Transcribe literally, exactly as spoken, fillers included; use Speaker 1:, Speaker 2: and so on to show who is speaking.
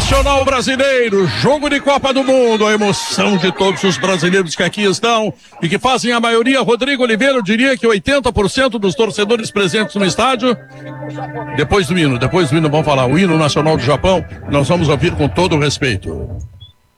Speaker 1: Nacional Brasileiro, jogo de Copa do Mundo, a emoção de todos os brasileiros que aqui estão e que fazem a maioria. Rodrigo Oliveira, eu diria que oitenta por cento dos torcedores presentes no estádio. Depois do hino, depois do hino vamos falar, o hino nacional do Japão, nós vamos ouvir com todo o respeito.